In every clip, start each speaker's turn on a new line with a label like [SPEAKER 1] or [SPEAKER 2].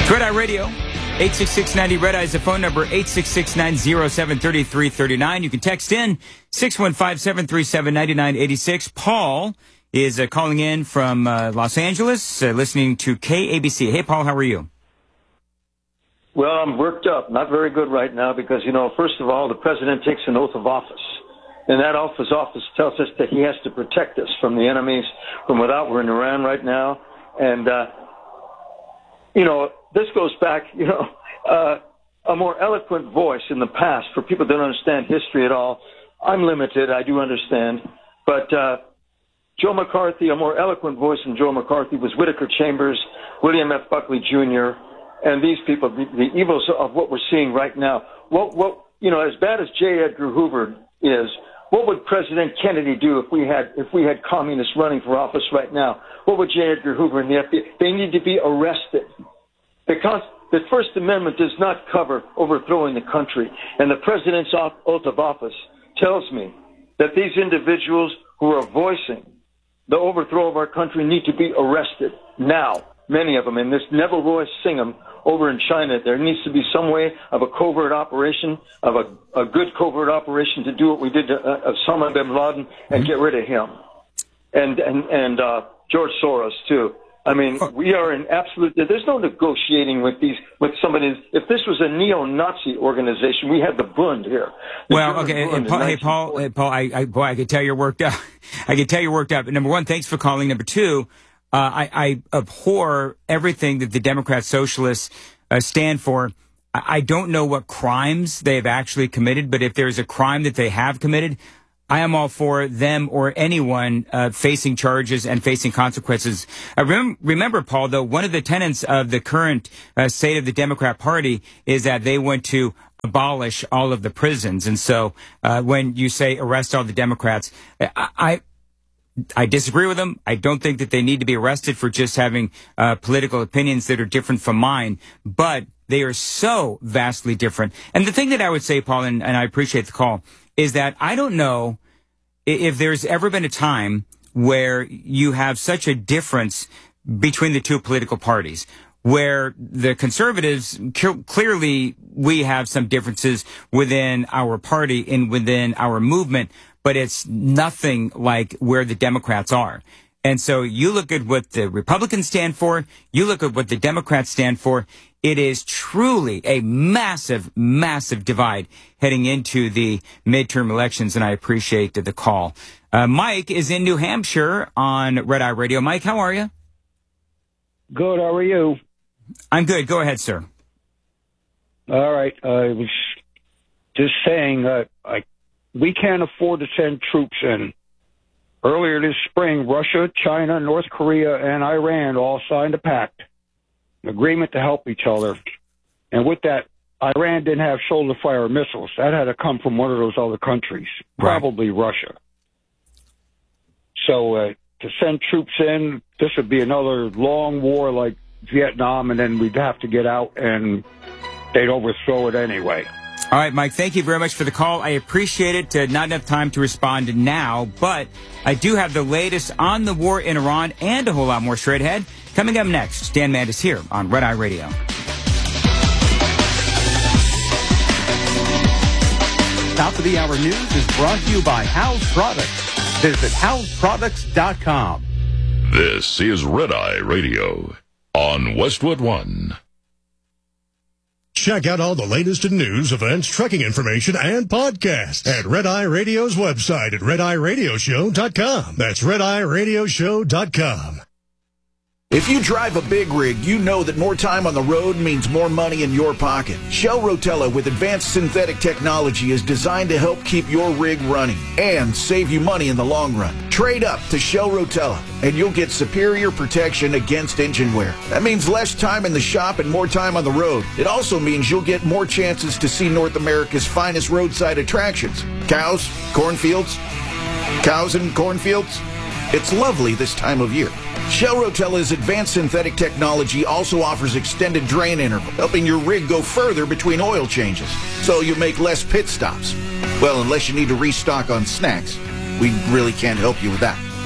[SPEAKER 1] Red Eye Radio, 866-90 Red Eye is the phone number, 866-907-3339. You can text in 615-737-9986. Paul is calling in from Los Angeles, listening to KABC. Hey, Paul, how are you?
[SPEAKER 2] Well, I'm worked up. Not very good right now because, first of all, the president takes an oath of office. And that oath of office tells us that he has to protect us from the enemies from without. We're in Iran right now. And, this goes back, a more eloquent voice in the past for people that don't understand history at all. I'm limited. I do understand. But Joe McCarthy, a more eloquent voice than Joe McCarthy was Whittaker Chambers, William F. Buckley Jr., and these people, the evils of what we're seeing right now. As bad as J. Edgar Hoover is, what would President Kennedy do if we had communists running for office right now? What would J. Edgar Hoover and the FBI? They need to be arrested. The First Amendment does not cover overthrowing the country, and the president's oath of office tells me that these individuals who are voicing the overthrow of our country need to be arrested now. Many of them, and this Neville Roy Singham over in China, there needs to be some way of a covert operation, of a good covert operation to do what we did to Osama bin Laden and get rid of him, and George Soros too. I mean, we are in absolute. There's no negotiating with somebody. If this was a neo-Nazi organization, we had the Bund here.
[SPEAKER 1] Well, okay, Paul, I could tell you're worked up. I could tell you're worked up. Number one, thanks for calling. Number two, I abhor everything that the Democrat Socialists stand for. I don't know what crimes they have actually committed, but if there's a crime that they have committed, I am all for them or anyone facing charges and facing consequences. Remember, Paul, though, one of the tenets of the current state of the Democrat Party is that they want to abolish all of the prisons. And so when you say arrest all the Democrats, I disagree with them. I don't think that they need to be arrested for just having political opinions that are different from mine. But they are so vastly different. And the thing that I would say, Paul, and I appreciate the call, is that I don't know if there's ever been a time where you have such a difference between the two political parties, where the conservatives, clearly we have some differences within our party and within our movement, but it's nothing like where the Democrats are. And so you look at what the Republicans stand for, you look at what the Democrats stand for, it is truly a massive, massive divide heading into the midterm elections, and I appreciate the call. Mike is in New Hampshire on Red Eye Radio. Mike, how are you?
[SPEAKER 3] Good, how are you?
[SPEAKER 1] I'm good. Go ahead, sir.
[SPEAKER 3] All right. I was just saying we can't afford to send troops in. Earlier this spring, Russia, China, North Korea, and Iran all signed a pact, an agreement to help each other. And with that, Iran didn't have shoulder-fire missiles. That had to come from one of those other countries, probably Russia. So to send troops in, this would be another long war like Vietnam, and then we'd have to get out, and they'd overthrow it anyway.
[SPEAKER 1] All right, Mike, thank you very much for the call. I appreciate it. Not enough time to respond now, but I do have the latest on the war in Iran and a whole lot more straight ahead. Coming up next, Dan Mandis here on Red Eye Radio.
[SPEAKER 4] Top of the hour news is brought to you by House Products. Visit houseproducts.com.
[SPEAKER 5] This is Red Eye Radio on Westwood One.
[SPEAKER 6] Check out all the latest in news, events, trucking information, and podcasts at Red Eye Radio's website at RedEyeRadioshow.com. That's RedEyeRadioshow.com.
[SPEAKER 7] If you drive a big rig, you know that more time on the road means more money in your pocket. Shell Rotella with advanced synthetic technology is designed to help keep your rig running and save you money in the long run. Trade up to Shell Rotella and you'll get superior protection against engine wear. That means less time in the shop and more time on the road. It also means you'll get more chances to see North America's finest roadside attractions. Cows, cornfields, cows and cornfields. It's lovely this time of year. Shell Rotella's advanced synthetic technology also offers extended drain interval, helping your rig go further between oil changes, so you make less pit stops. Well, unless you need to restock on snacks. We really can't help you with that.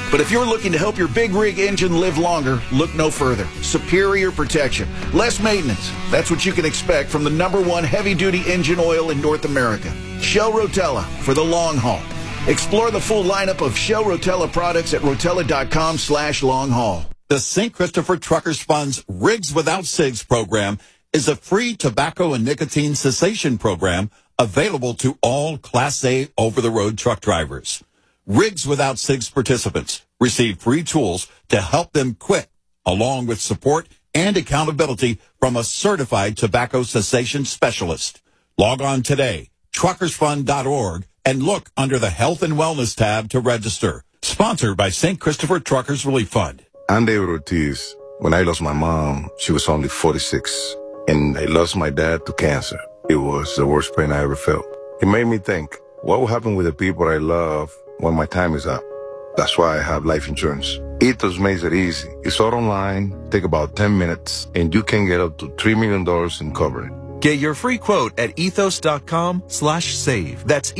[SPEAKER 7] But if you're looking to help your big rig engine live longer, look no further. Superior protection, less maintenance. That's what you can expect from the #1 heavy-duty engine oil in North America. Shell Rotella for the long haul. Explore the full lineup of Shell Rotella products at rotella.com/long haul.
[SPEAKER 8] The St. Christopher Truckers Fund's Rigs Without Cigs program is a free tobacco and nicotine cessation program available to all Class A over-the-road truck drivers. Rigs Without Cigs participants receive free tools to help them quit, along with support and accountability from a certified tobacco cessation specialist. Log on today, truckersfund.org, and look under the Health and Wellness tab to register. Sponsored by St. Christopher Truckers Relief Fund.
[SPEAKER 9] I'm David Ortiz. When I lost my mom, she was only 46, and I lost my dad to cancer. It was the worst pain I ever felt. It made me think, what will happen with the people I love when my time is up? That's why I have life insurance. Ethos makes it easy. It's all online, take about 10 minutes, and you can get up to $3 million in coverage.
[SPEAKER 10] Get your free quote at ethos.com/save. That's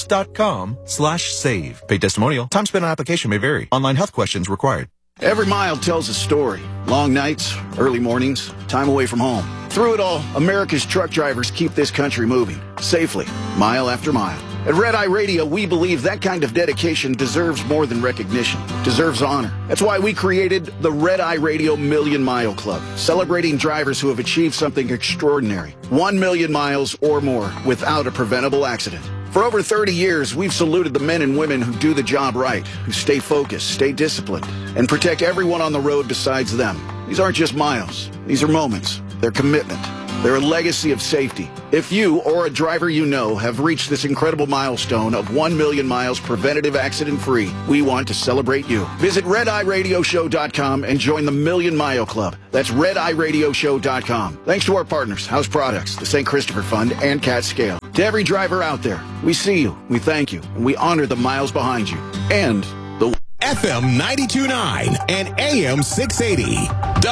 [SPEAKER 10] ethos.com/save. Paid testimonial. Time spent on application may vary. Online health questions required.
[SPEAKER 7] Every mile tells a story. Long nights, early mornings, time away from home. Through it all, America's truck drivers keep this country moving, safely, mile after mile. At Red Eye Radio, we believe that kind of dedication deserves more than recognition, deserves honor. That's why we created the Red Eye Radio Million Mile Club, celebrating drivers who have achieved something extraordinary. 1 million miles or more without a preventable accident. For over 30 years, we've saluted the men and women who do the job right, who stay focused, stay disciplined, and protect everyone on the road besides them. These aren't just miles. These are moments. They're commitment. They're a legacy of safety. If you or a driver you know have reached this incredible milestone of 1 million miles preventative accident-free, we want to celebrate you. Visit RedEyeRadioShow.com and join the Million Mile Club. That's RedEyeRadioShow.com. Thanks to our partners, House Products, the St. Christopher Fund, and Cat Scale. To every driver out there, we see you, we thank you, and we honor the miles behind you. And the
[SPEAKER 11] FM 92.9 and AM 680.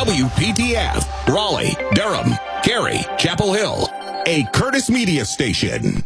[SPEAKER 11] WPTF, Raleigh, Durham, Cary, Chapel Hill, a Curtis Media station.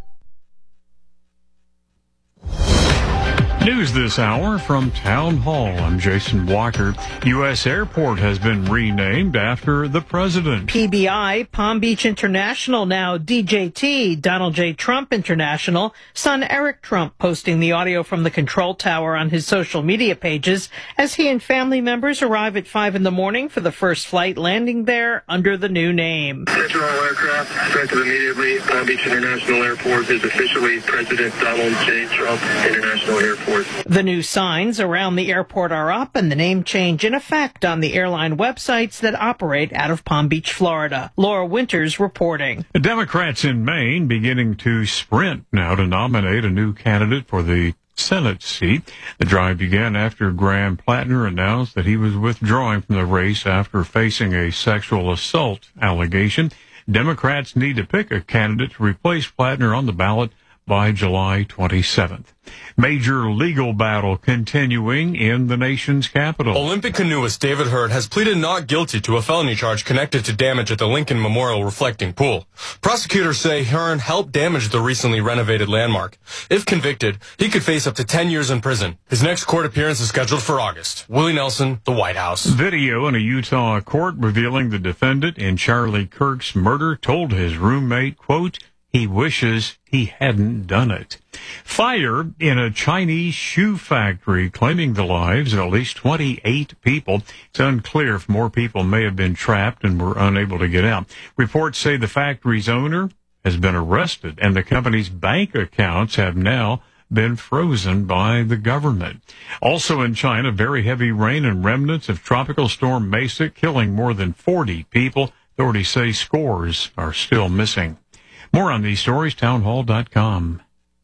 [SPEAKER 12] News this hour from Town Hall. I'm Jason Walker. U.S. Airport has been renamed after the president.
[SPEAKER 13] PBI, Palm Beach International, now DJT, Donald J. Trump International. Son Eric Trump posting the audio from the control tower on his social media pages as he and family members arrive at 5 in the morning for the first flight landing there under the new name.
[SPEAKER 14] Attention all aircraft, effective immediately. Palm Beach International Airport is officially President Donald J. Trump International Airport.
[SPEAKER 13] The new signs around the airport are up and the name change in effect on the airline websites that operate out of Palm Beach, Florida. Laura Winters reporting.
[SPEAKER 12] The Democrats in Maine beginning to sprint now to nominate a new candidate for the Senate seat. The drive began after Graham Plattner announced that he was withdrawing from the race after facing a sexual assault allegation. Democrats need to pick a candidate to replace Plattner on the ballot by July 27th. Major legal battle continuing in the nation's capital.
[SPEAKER 15] Olympic canoeist David Hurd has pleaded not guilty to a felony charge connected to damage at the Lincoln Memorial Reflecting Pool. Prosecutors say Hearn helped damage the recently renovated landmark. If convicted, he could face up to 10 years in prison. His next court appearance is scheduled for August. Willie Nelson, The White House.
[SPEAKER 12] Video in a Utah court revealing the defendant in Charlie Kirk's murder told his roommate, quote, he wishes he hadn't done it. Fire in a Chinese shoe factory claiming the lives of at least 28 people. It's unclear if more people may have been trapped and were unable to get out. Reports say the factory's owner has been arrested and the company's bank accounts have now been frozen by the government. Also in China, very heavy rain and remnants of Tropical Storm Mesa killing more than 40 people. Authorities say scores are still missing. More on these stories, townhall.com.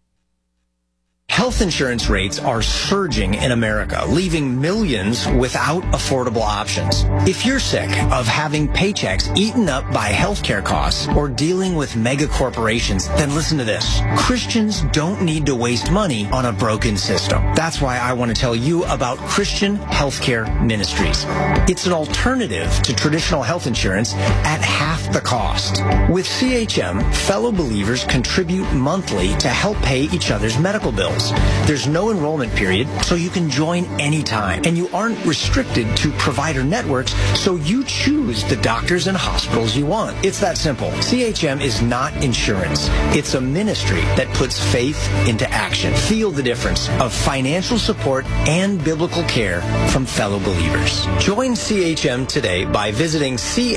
[SPEAKER 16] Health insurance rates are surging in America, leaving millions without affordable options. If you're sick of having paychecks eaten up by healthcare costs or dealing with mega corporations, then listen to this. Christians don't need to waste money on a broken system. That's why I want to tell you about Christian Healthcare Ministries. It's an alternative to traditional health insurance at half the cost. With CHM, fellow believers contribute monthly to help pay each other's medical bills. programs. There's no enrollment period, so you can join anytime. And you aren't restricted to provider networks, so you choose the doctors and hospitals you want. It's that simple. CHM is not insurance. It's a ministry that puts faith into action. Feel the difference of financial support and biblical care from fellow believers. Join CHM today by visiting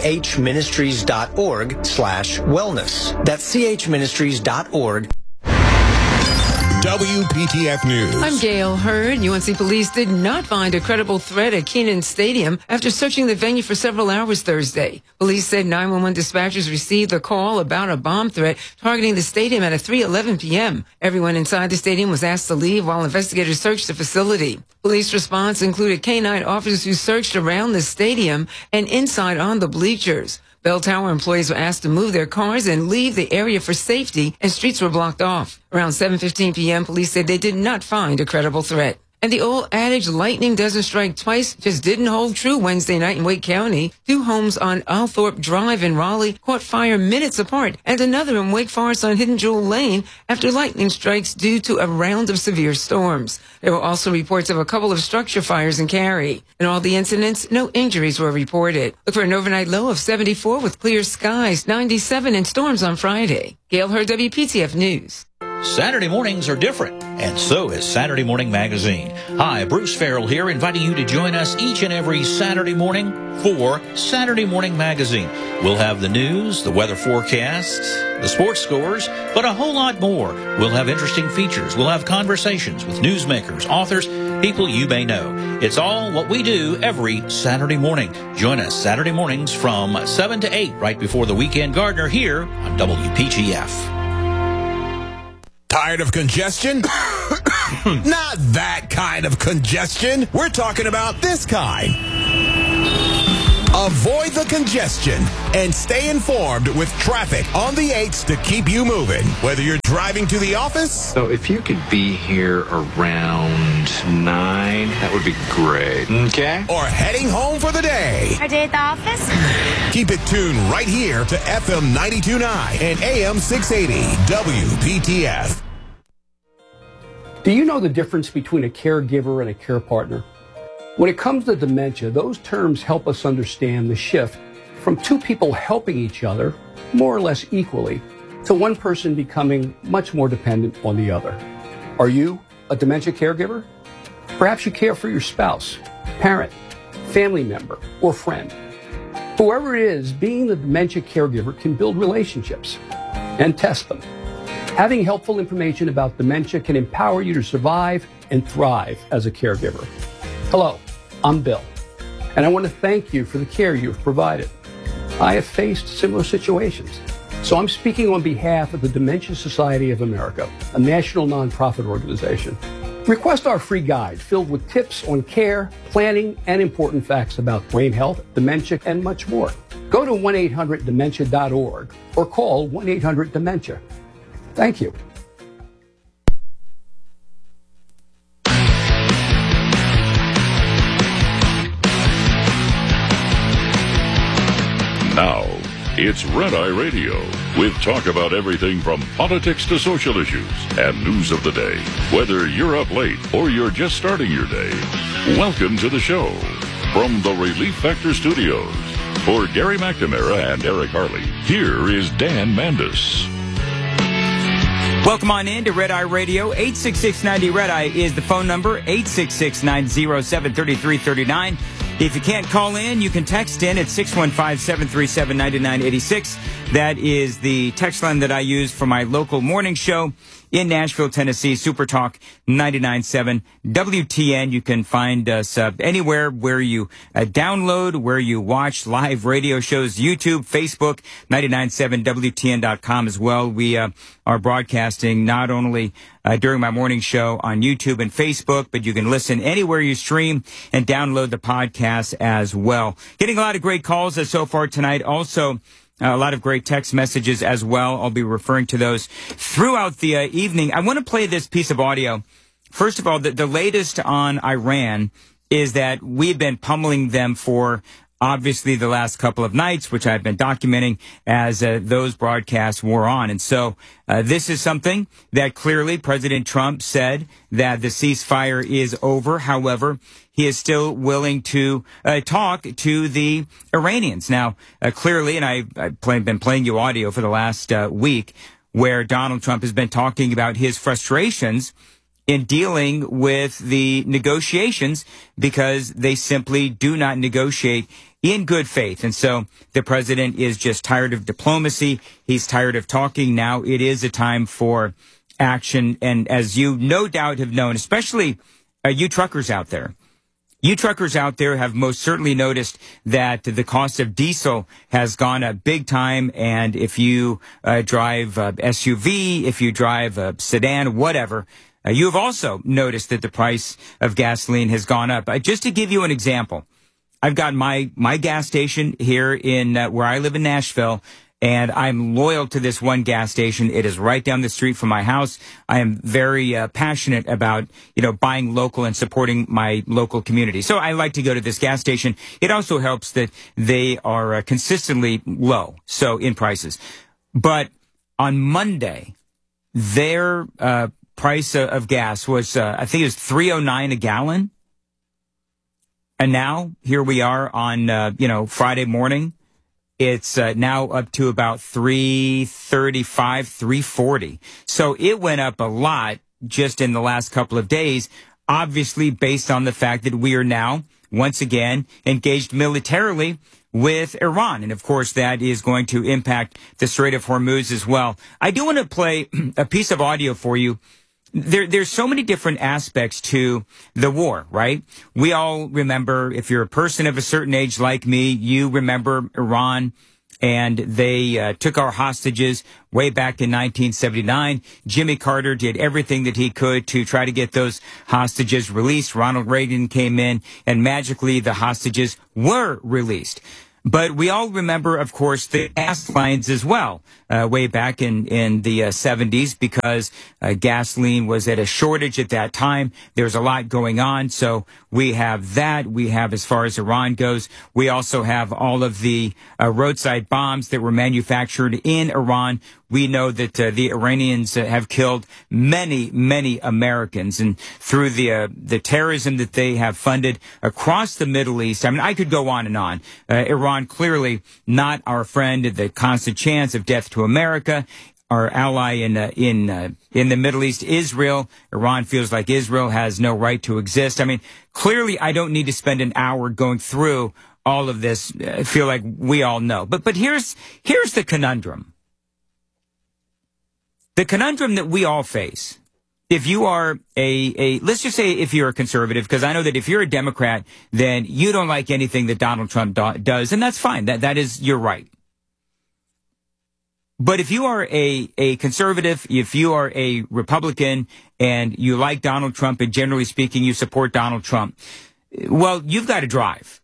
[SPEAKER 16] chministries.org/wellness. That's chministries.org.
[SPEAKER 11] WPTF News.
[SPEAKER 17] I'm Gail Hurd. UNC police did not find a credible threat at Kenan Stadium after searching the venue for several hours Thursday. Police said 911 dispatchers received a call about a bomb threat targeting the stadium at 3:11 p.m. Everyone inside the stadium was asked to leave while investigators searched the facility. Police response included K-9 officers who searched around the stadium and inside on the bleachers. Bell Tower employees were asked to move their cars and leave the area for safety, and streets were blocked off. Around 7:15 p.m., police said they did not find a credible threat. And the old adage, lightning doesn't strike twice, just didn't hold true Wednesday night in Wake County. 2 homes on Althorpe Drive in Raleigh caught fire minutes apart, and another in Wake Forest on Hidden Jewel Lane after lightning strikes due to a round of severe storms. There were also reports of a couple of structure fires in Cary. In all the incidents, no injuries were reported. Look for an overnight low of 74 with clear skies, 97 and storms on Friday. Gail Hurd, WPTF News.
[SPEAKER 18] Saturday mornings are different, and so is Saturday Morning Magazine. Hi, Bruce Farrell here, inviting you to join us each and every Saturday morning for Saturday Morning Magazine. We'll have the news, the weather forecast, the sports scores, but a whole lot more. We'll have interesting features. We'll have conversations with newsmakers, authors, people you may know. It's all what we do every Saturday morning. Join us Saturday mornings from 7 to 8, right before the Weekend Gardener here on WPTF.
[SPEAKER 11] Tired of congestion? Not that kind of congestion. We're talking about this kind. Avoid the congestion and stay informed with traffic on the 8s to keep you moving. Whether you're driving to the office.
[SPEAKER 19] So if you could be here around 9, that would be great. Okay.
[SPEAKER 11] Or heading home for the day.
[SPEAKER 20] Our day at the office?
[SPEAKER 11] Keep it tuned right here to FM 92.9 and AM 680 WPTF.
[SPEAKER 21] Do you know the difference between a caregiver and a care partner? When it comes to dementia, those terms help us understand the shift from 2 people helping each other, more or less equally, to one person becoming much more dependent on the other. Are you a dementia caregiver? Perhaps you care for your spouse, parent, family member, or friend. Whoever it is, being the dementia caregiver can build relationships and test them. Having helpful information about dementia can empower you to survive and thrive as a caregiver. Hello, I'm Bill, and I want to thank you for the care you've provided. I have faced similar situations, so I'm speaking on behalf of the Dementia Society of America, a national nonprofit organization. Request our free guide filled with tips on care, planning, and important facts about brain health, dementia, and much more. Go to 1-800-DEMENTIA.org or call 1-800-DEMENTIA. Thank you.
[SPEAKER 5] Now, it's Red Eye Radio, with talk about everything from politics to social issues and news of the day. Whether you're up late or you're just starting your day, welcome to the show. From the Relief Factor Studios, for Gary McNamara and Eric Harley, here is Dan Mandis.
[SPEAKER 1] Welcome on in to Red Eye Radio. 866-90-RED-EYE is the phone number, 866-907-3339. If you can't call in, you can text in at 615-737-9986. That is the text line that I use for my local morning show in Nashville, Tennessee, Super Talk 99.7 WTN. You can find us anywhere where you download, where you watch live radio shows, YouTube, Facebook, 997WTN.com as well. We are broadcasting not only during my morning show on YouTube and Facebook, but you can listen anywhere you stream and download the podcast as well. Getting a lot of great calls so far tonight. Also, a lot of great text messages as well. I'll be referring to those throughout the evening. I want to play this piece of audio. First of all, the latest on Iran is that we've been pummeling them for obviously the last couple of nights, which I've been documenting as those broadcasts wore on. And so this is something that clearly President Trump said that the ceasefire is over. However, he is still willing to talk to the Iranians. Now, clearly, and I've been playing you audio for the last week, where Donald Trump has been talking about his frustrations in dealing with the negotiations because they simply do not negotiate in good faith. And so the president is just tired of diplomacy. He's tired of talking. Now it is a time for action. And as you no doubt have known, especially you truckers out there, have most certainly noticed that the cost of diesel has gone up big time. And if you drive a SUV, if you drive a sedan, whatever, you have also noticed that the price of gasoline has gone up. Just to give you an example, I've got my gas station here in where I live in Nashville, and I'm loyal to this one gas station. It is right down the street from my house. I am very passionate about, buying local and supporting my local community. So I like to go to this gas station. It also helps that they are consistently low, so in prices. But on Monday, their price of gas was, I think it was $3.09 a gallon. And now here we are on, Friday morning. It's now up to about $3.35, $3.40. So it went up a lot just in the last couple of days, obviously based on the fact that we are now once again engaged militarily with Iran. And of course, that is going to impact the Strait of Hormuz as well. I do want to play a piece of audio for you. There's so many different aspects to the war, right? We all remember, if you're a person of a certain age like me, you remember Iran, and they took our hostages way back in 1979. Jimmy Carter did everything that he could to try to get those hostages released. Ronald Reagan came in, and magically the hostages were released. But we all remember, of course, the gas lines as well, way back in the 70s, because gasoline was at a shortage at that time. There was a lot going on. So we have that. We have, as far as Iran goes, we also have all of the roadside bombs that were manufactured in Iran. We know that the Iranians have killed many, many Americans, and through the terrorism that they have funded across the Middle East. I mean, I could go on and on. Iran clearly not our friend, the constant chance of death to America. Our ally in the Middle East, Israel. Iran feels like Israel has no right to exist. I mean, clearly, I don't need to spend an hour going through all of this. I feel like we all know. But here's the conundrum. The conundrum that we all face, if you are let's just say if you're a conservative, because I know that if you're a Democrat, then you don't like anything that Donald Trump does, and that's fine. That is your right. But if you are a conservative, if you are a Republican, and you like Donald Trump, and generally speaking, you support Donald Trump, well, you've got to drive.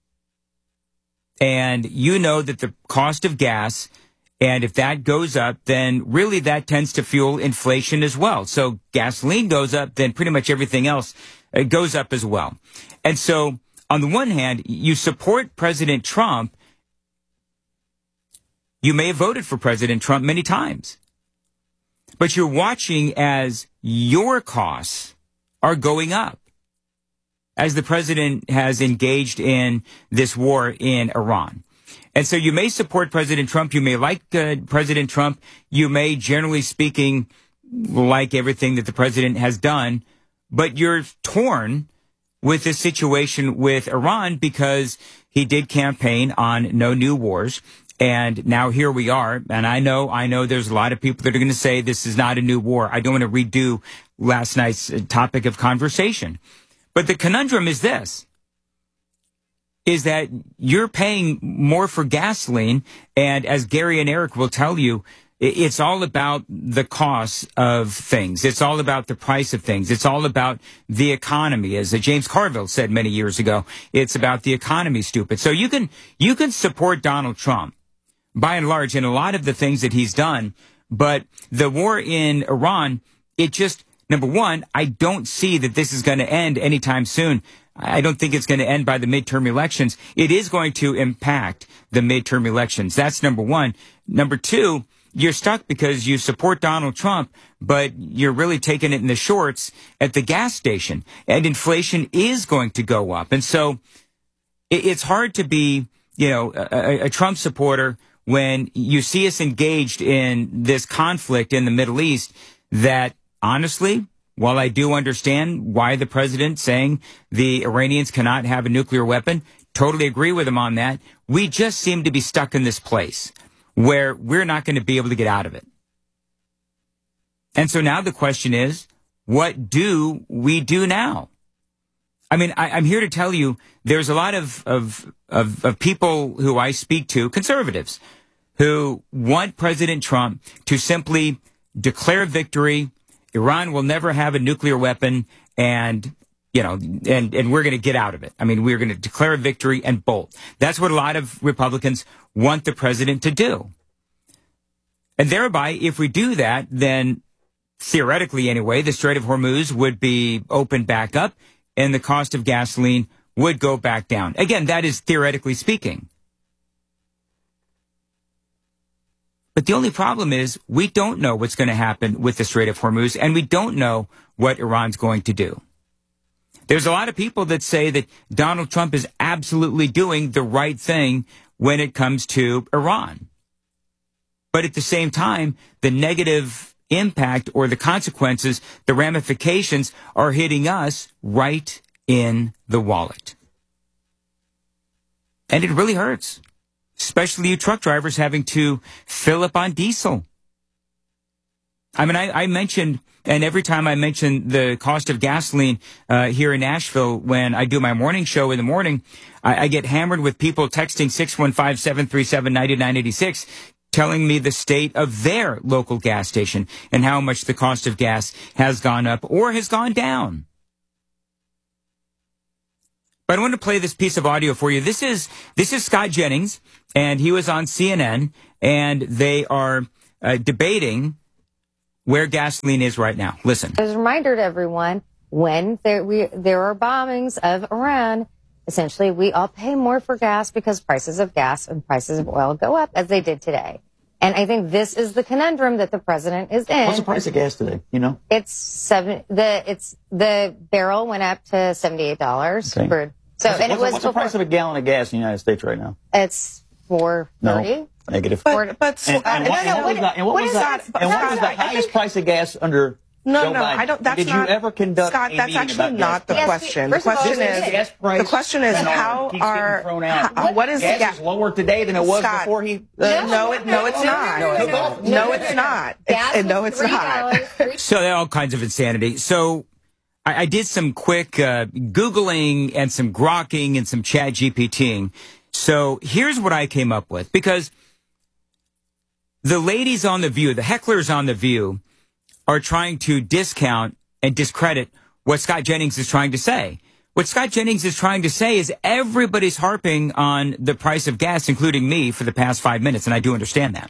[SPEAKER 1] And you know that the cost of gas, and if that goes up, then really that tends to fuel inflation as well. So gasoline goes up, then pretty much everything else goes up as well. And so on the one hand, you support President Trump. You may have voted for President Trump many times, but you're watching as your costs are going up as the president has engaged in this war in Iran. And so you may support President Trump. You may like President Trump. You may, generally speaking, like everything that the president has done. But you're torn with this situation with Iran because he did campaign on no new wars. And now here we are. And I know there's a lot of people that are going to say this is not a new war. I don't want to redo last night's topic of conversation. But the conundrum is this. Is that you're paying more for gasoline, and as Gary and Eric will tell you, it's all about the cost of things. It's all about the price of things. It's all about the economy. As James Carville said many years ago, it's about the economy, stupid. So you can support Donald Trump, by and large, in a lot of the things that he's done, but the war in Iran, it just, number one, I don't see that this is going to end anytime soon. I don't think it's going to end by the midterm elections. It is going to impact the midterm elections. That's number one. Number two, you're stuck because you support Donald Trump, but you're really taking it in the shorts at the gas station. And inflation is going to go up. And so it's hard to be, a Trump supporter when you see us engaged in this conflict in the Middle East that, honestly, while I do understand why the president's saying the Iranians cannot have a nuclear weapon, totally agree with him on that, we just seem to be stuck in this place where we're not going to be able to get out of it. And so now the question is, what do we do now? I mean, I'm here to tell you there's a lot of people who I speak to, conservatives, who want President Trump to simply declare victory. Iran will never have a nuclear weapon, and we're going to get out of it. I mean, we're going to declare a victory and bolt. That's what a lot of Republicans want the president to do. And thereby, if we do that, then theoretically anyway, the Strait of Hormuz would be opened back up and the cost of gasoline would go back down. Again, that is theoretically speaking. But the only problem is we don't know what's going to happen with the Strait of Hormuz, and we don't know what Iran's going to do. There's a lot of people that say that Donald Trump is absolutely doing the right thing when it comes to Iran. But at the same time, the negative impact or the consequences, the ramifications are hitting us right in the wallet. And it really hurts. Especially you truck drivers having to fill up on diesel. I mean, I mentioned, and every time I mention the cost of gasoline here in Nashville, when I do my morning show in the morning, I get hammered with people texting 615-737-9986, telling me the state of their local gas station and how much the cost of gas has gone up or has gone down. But I want to play this piece of audio for you. This is Scott Jennings, and he was on CNN, and they are debating where gasoline is right now. Listen.
[SPEAKER 20] As a reminder to everyone, when there are bombings of Iran, essentially we all pay more for gas because prices of gas and prices of oil go up as they did today. And I think this is the conundrum that the president is in.
[SPEAKER 22] What's the price of gas today? You know,
[SPEAKER 20] the barrel went up to $78. Okay.
[SPEAKER 22] What's the price of a gallon of gas in the United States right now?
[SPEAKER 20] It's $4.30.
[SPEAKER 22] No, negative.
[SPEAKER 20] What
[SPEAKER 22] was the highest price of gas under?
[SPEAKER 23] No, I don't. That's
[SPEAKER 22] Did you ever conduct?
[SPEAKER 23] Scott, that's actually not the question. The question is how are what is
[SPEAKER 22] gas is lower today than it was before he?
[SPEAKER 23] No, it's not. No, it's not. No, it's not.
[SPEAKER 1] So there are all kinds of insanity. So I did some quick Googling and some grokking and some chat GPTing. So here's what I came up with, because the ladies on The View, the hecklers on The View, are trying to discount and discredit what Scott Jennings is trying to say. What Scott Jennings is trying to say is everybody's harping on the price of gas, including me, for the past 5 minutes, and I do understand that.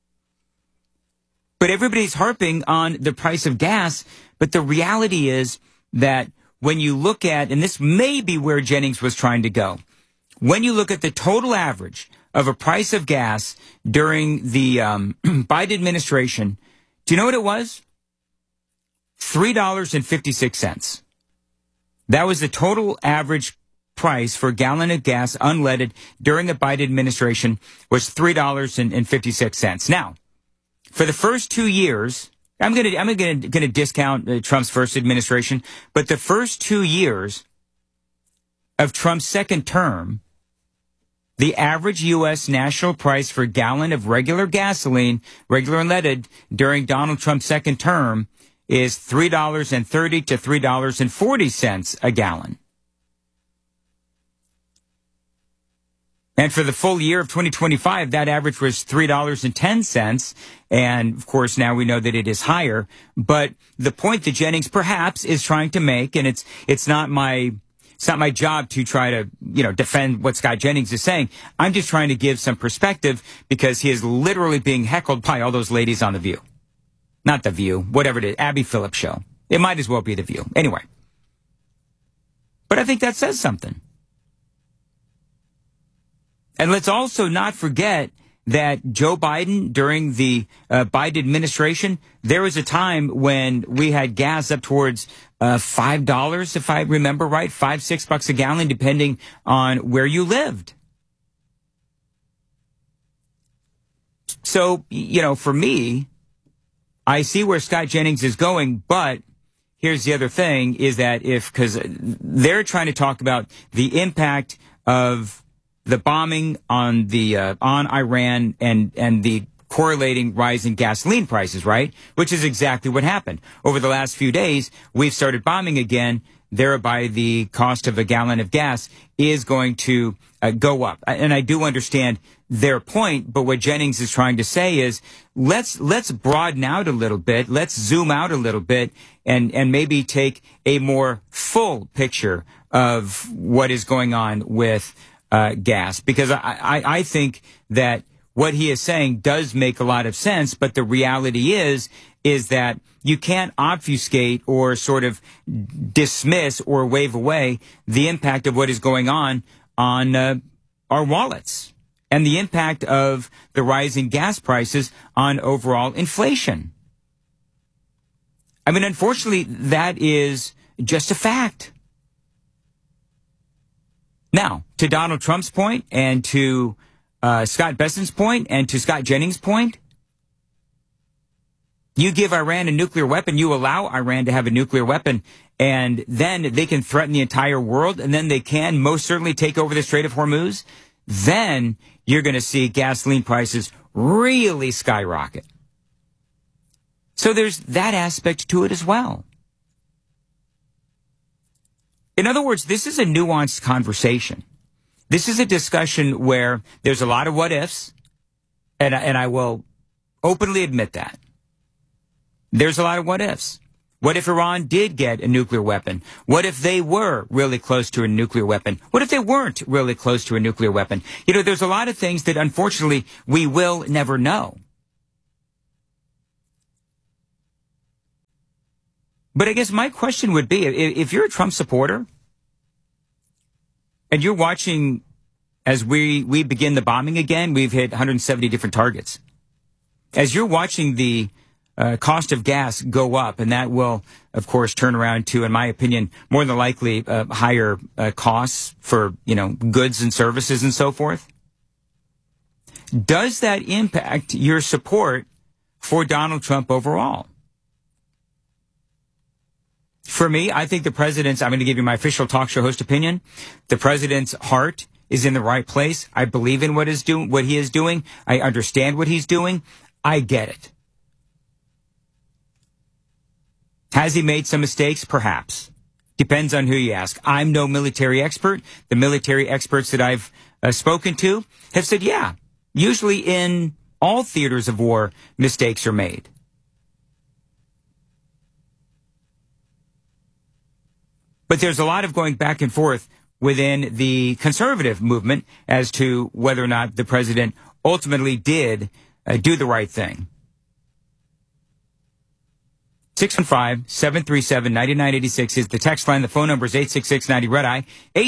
[SPEAKER 1] But everybody's harping on the price of gas, but the reality is that when you look at, and this may be where Jennings was trying to go, when you look at the total average of a price of gas during the Biden administration, do you know what it was? $3.56. That was the total average price for a gallon of gas unleaded during the Biden administration, was $3.56. Now, for the first 2 years, I'm going to discount Trump's first administration, but the first 2 years of Trump's second term, the average U.S. national price for a gallon of regular gasoline, regular unleaded, during Donald Trump's second term is $3.30 to $3.40 a gallon. And for the full year of 2025, that average was $3.10. And of course, now we know that it is higher. But the point that Jennings perhaps is trying to make, and it's not my job to try to, defend what Scott Jennings is saying. I'm just trying to give some perspective because he is literally being heckled by all those ladies on The View. Not The View, whatever it is, Abby Phillips show. It might as well be The View. Anyway. But I think that says something. And let's also not forget that Joe Biden, during the Biden administration, there was a time when we had gas up towards $5, if I remember right, $5-6 a gallon, depending on where you lived. So, you know, for me, I see where Scott Jennings is going, but here's the other thing is that because they're trying to talk about the impact of the bombing on on Iran and the correlating rise in gasoline prices, right? Which is exactly what happened. Over the last few days, we've started bombing again, thereby the cost of a gallon of gas is going to go up. And I do understand their point, but what Jennings is trying to say is let's broaden out a little bit, let's zoom out a little bit and maybe take a more full picture of what is going on with gas, because I think that what he is saying does make a lot of sense, but the reality is that you can't obfuscate or sort of dismiss or wave away the impact of what is going on our wallets and the impact of the rising gas prices on overall inflation. I mean, unfortunately, that is just a fact. Now, to Donald Trump's point and to Scott Bessent's point and to Scott Jennings' point, you give Iran a nuclear weapon, you allow Iran to have a nuclear weapon, and then they can threaten the entire world, and then they can most certainly take over the Strait of Hormuz, then you're going to see gasoline prices really skyrocket. So there's that aspect to it as well. In other words, this is a nuanced conversation. This is a discussion where there's a lot of what ifs, and I will openly admit that. There's a lot of what ifs. What if Iran did get a nuclear weapon? What if they were really close to a nuclear weapon? What if they weren't really close to a nuclear weapon? You know, there's a lot of things that unfortunately we will never know. But I guess my question would be, if you're a Trump supporter and you're watching as we begin the bombing again, we've hit 170 different targets. As you're watching the cost of gas go up, and that will, of course, turn around to, in my opinion, more than likely higher costs for, you know, goods and services and so forth. Does that impact your support for Donald Trump overall? For me, I think the president's, I'm going to give you my official talk show host opinion. The president's heart is in the right place. I believe in what he is doing. I understand what he's doing. I get it. Has he made some mistakes? Perhaps. Depends on who you ask. I'm no military expert. The military experts that I've spoken to have said, yeah, usually in all theaters of war, mistakes are made. But there's a lot of going back and forth within the conservative movement as to whether or not the president ultimately did do the right thing. 615-737-9986 is the text line. The phone number is 866-90-RED-I,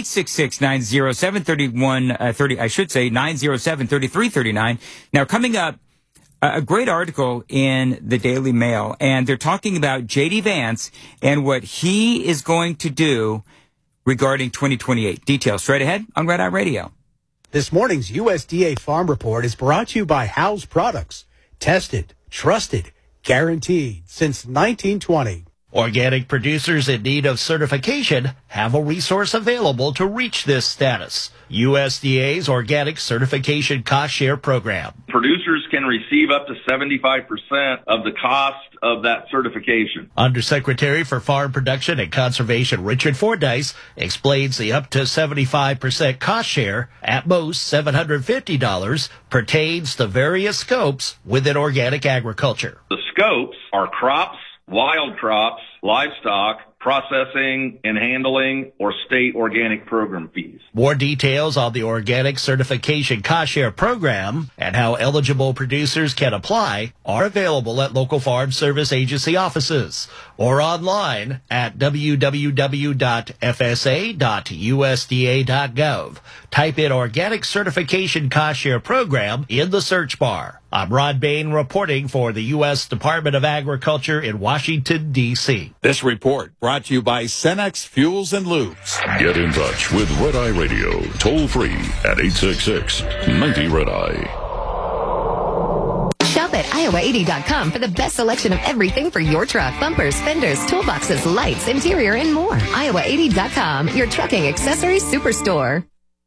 [SPEAKER 1] 866-907-3130, I should say 907-3339. Now, coming up, a great article in the Daily Mail, and they're talking about J.D. Vance and what he is going to do regarding 2028. Details straight ahead on Red Eye Radio.
[SPEAKER 2] This morning's USDA Farm Report is brought to you by Howes Products. Tested, trusted, guaranteed since 1920.
[SPEAKER 3] Organic producers in need of certification have a resource available to reach this status. USDA's Organic Certification Cost Share Program.
[SPEAKER 4] Producers can receive up to 75% of the cost of that certification.
[SPEAKER 3] Undersecretary for Farm Production and Conservation Richard Fordyce explains the up to 75% cost share, at most $750, pertains to various scopes within organic agriculture.
[SPEAKER 4] The scopes are crops, wild crops, livestock, processing and handling, or state organic program fees.
[SPEAKER 3] More details on the Organic Certification Cost Share Program and how eligible producers can apply are available at local Farm Service Agency offices or online at www.fsa.usda.gov. Type in Organic Certification Cost Share Program in the search bar. I'm Rod Bain reporting for the U.S. Department of Agriculture in Washington, D.C.
[SPEAKER 11] This report brought to you by Cenex Fuels and Lubes.
[SPEAKER 5] Get in touch with Red Eye Radio, toll free at 866-90-RED-EYE.
[SPEAKER 6] Shop at Iowa80.com for the best selection of everything for your truck. Bumpers, fenders, toolboxes, lights, interior, and more. Iowa80.com, your trucking accessories superstore.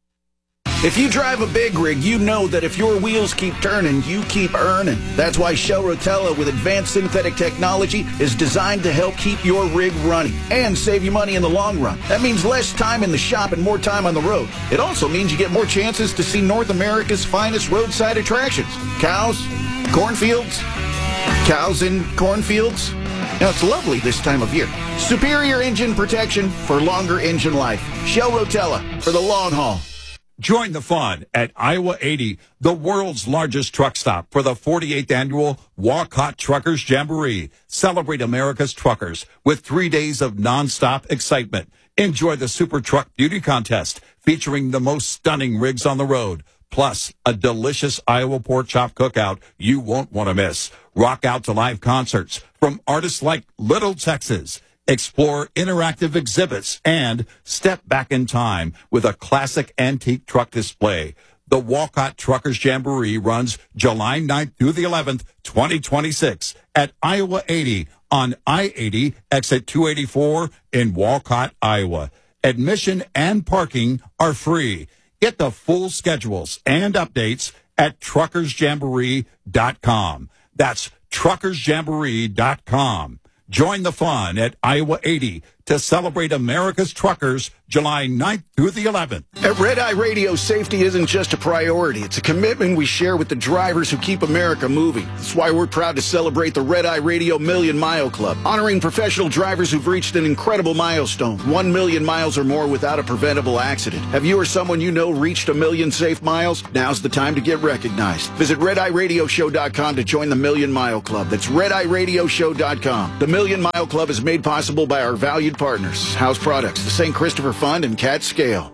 [SPEAKER 7] If you drive a big rig, you know that if your wheels keep turning, you keep earning. That's why Shell Rotella with advanced synthetic technology is designed to help keep your rig running and save you money in the long run. That means less time in the shop and more time on the road. It also means you get more chances to see North America's finest roadside attractions. Cows, cornfields, cows in cornfields. Now, it's lovely this time of year. Superior engine protection for longer engine life. Shell Rotella for the long haul.
[SPEAKER 11] Join the fun at Iowa 80, the world's largest truck stop, for the 48th annual Walcott Truckers Jamboree. Celebrate America's truckers with 3 days of nonstop excitement. Enjoy the Super Truck Beauty Contest featuring the most stunning rigs on the road, plus a delicious Iowa pork chop cookout you won't want to miss. Rock out to live concerts from artists like Little Texas. Explore interactive exhibits and step back in time with a classic antique truck display. The Walcott Truckers Jamboree runs July 9th through the 11th, 2026 at Iowa 80 on I-80 exit 284 in Walcott, Iowa. Admission and parking are free. Get the full schedules and updates at truckersjamboree.com. That's truckersjamboree.com. Join the fun at Iowa 80 to celebrate America's truckers July 9th through the 11th.
[SPEAKER 7] At Red Eye Radio, safety isn't just a priority. It's a commitment we share with the drivers who keep America moving. That's why we're proud to celebrate the Red Eye Radio Million Mile Club, honoring professional drivers who've reached an incredible milestone, 1 million miles or more without a preventable accident. Have you or someone you know reached 1 million safe miles? Now's the time to get recognized. Visit RedEyeRadioShow.com to join the Million Mile Club. That's RedEyeRadioShow.com. The Million Mile Club is made possible by our valued partners, House Products, the St. Christopher Fund, and Cat Scale.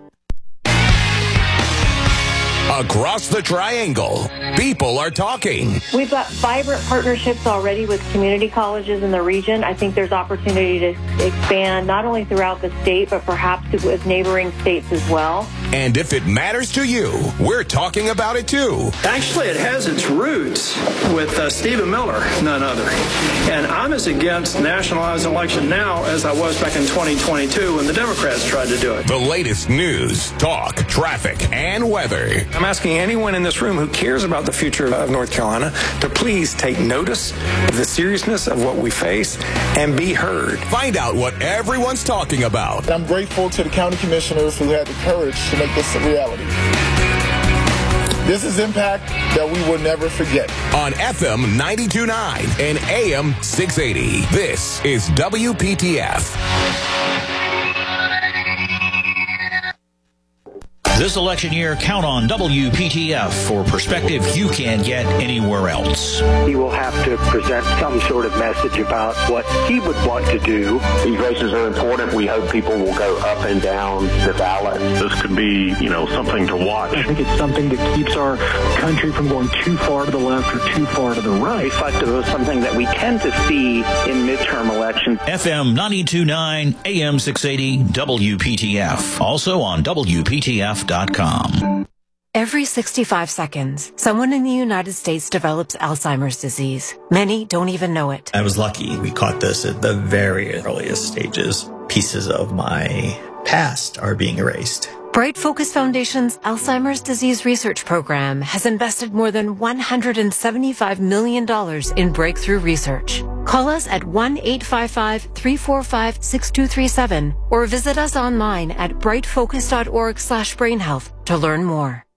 [SPEAKER 11] Across the Triangle, people are talking.
[SPEAKER 8] We've got vibrant partnerships already with community colleges in the region. I think there's opportunity to expand not only throughout the state, but perhaps with neighboring states as well.
[SPEAKER 11] And if it matters to you, we're talking about it too.
[SPEAKER 9] Actually, it has its roots with Stephen Miller, none other. And I'm as against nationalized election now as I was back in 2022 when the Democrats tried to do it.
[SPEAKER 11] The latest news, talk, traffic, and weather.
[SPEAKER 9] I'm asking anyone in this room who cares about the future of North Carolina to please take notice of the seriousness of what we face and be heard.
[SPEAKER 11] Find out what everyone's talking about.
[SPEAKER 24] I'm grateful to the county commissioners who had the courage to make this a reality. This is impact that we will never forget.
[SPEAKER 11] On FM 92.9 and AM 680, this is WPTF.
[SPEAKER 18] This election year, count on WPTF for perspective you can't get anywhere else.
[SPEAKER 25] He will have to present some sort of message about what he would want to do.
[SPEAKER 26] These races are important. We hope people will go up and down the ballot.
[SPEAKER 27] This could be, something to watch.
[SPEAKER 28] I think it's something that keeps our country from going too far to the left or too far to the right.
[SPEAKER 25] Reflective of something that we tend to see in midterm elections.
[SPEAKER 18] FM 92.9, AM 680, WPTF. Also on WPTF.com.
[SPEAKER 29] Every 65 seconds, someone in the United States develops Alzheimer's disease. Many don't even know it.
[SPEAKER 30] I was lucky. We caught this at the very earliest stages. Pieces of my past are being erased.
[SPEAKER 29] Bright Focus Foundation's Alzheimer's Disease Research Program has invested more than $175 million in breakthrough research. Call us at 1-855-345-6237 or visit us online at brightfocus.org/brainhealth to learn more.